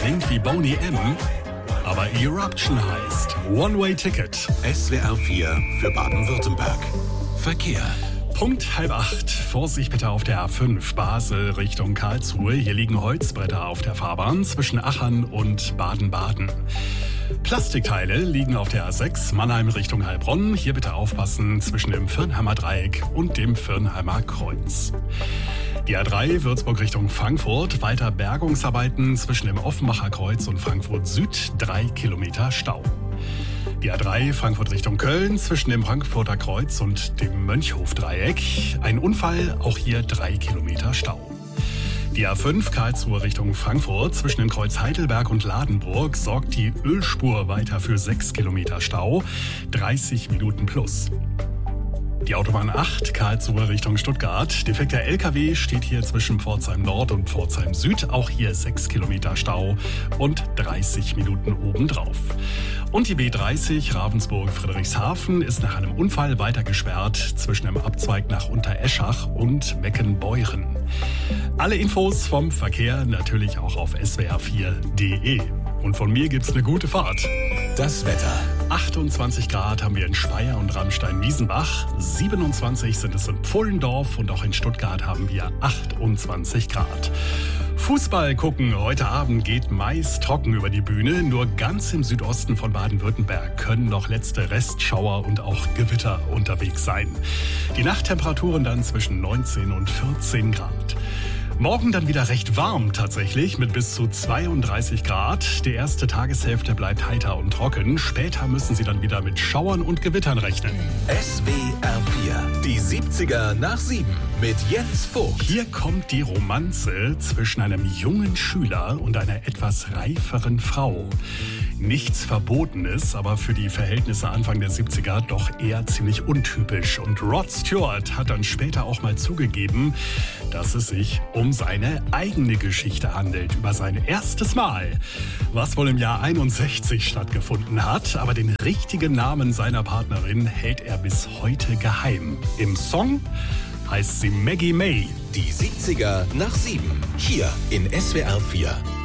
klingt wie Boney M., aber Eruption heißt One-Way-Ticket. SWR 4 für Baden-Württemberg. Verkehr. Punkt 7:30. Vorsicht bitte auf der A5 Basel Richtung Karlsruhe. Hier liegen Holzbretter auf der Fahrbahn zwischen Achern und Baden-Baden. Plastikteile liegen auf der A6 Mannheim Richtung Heilbronn. Hier bitte aufpassen zwischen dem Firnheimer Dreieck und dem Firnheimer Kreuz. Die A3 Würzburg Richtung Frankfurt. Weiter Bergungsarbeiten zwischen dem Offenbacher Kreuz und Frankfurt Süd. 3 Kilometer Stau. Die A3 Frankfurt Richtung Köln zwischen dem Frankfurter Kreuz und dem Mönchhof-Dreieck. Ein Unfall, auch hier 3 Kilometer Stau. Die A5 Karlsruhe Richtung Frankfurt zwischen dem Kreuz Heidelberg und Ladenburg sorgt die Ölspur weiter für 6 Kilometer Stau. 30 Minuten plus. Die Autobahn 8 Karlsruhe Richtung Stuttgart. Defekter LKW steht hier zwischen Pforzheim Nord und Pforzheim Süd. Auch hier 6 Kilometer Stau und 30 Minuten obendrauf. Und die B30 Ravensburg-Friedrichshafen ist nach einem Unfall weiter gesperrt zwischen dem Abzweig nach Untereschach und Meckenbeuren. Alle Infos vom Verkehr natürlich auch auf swr4.de. Und von mir gibt's eine gute Fahrt. Das Wetter. 28 Grad haben wir in Speyer und Ramstein-Wiesenbach, 27 sind es in Pfullendorf und auch in Stuttgart haben wir 28 Grad. Fußball gucken heute Abend geht meist trocken über die Bühne. Nur ganz im Südosten von Baden-Württemberg können noch letzte Restschauer und auch Gewitter unterwegs sein. Die Nachttemperaturen dann zwischen 19 und 14 Grad. Morgen dann wieder recht warm tatsächlich mit bis zu 32 Grad. Die erste Tageshälfte bleibt heiter und trocken. Später müssen Sie dann wieder mit Schauern und Gewittern rechnen. SWR 4, die 70er nach 7 mit Jens Vogt. Hier kommt die Romanze zwischen einem jungen Schüler und einer etwas reiferen Frau. Nichts Verbotenes, aber für die Verhältnisse Anfang der 70er doch eher ziemlich untypisch. Und Rod Stewart hat dann später auch mal zugegeben, dass es sich um seine eigene Geschichte handelt, über sein erstes Mal, was wohl im Jahr 61 stattgefunden hat. Aber den richtigen Namen seiner Partnerin hält er bis heute geheim. Im Song heißt sie Maggie May. Die 70er nach 7, hier in SWR 4.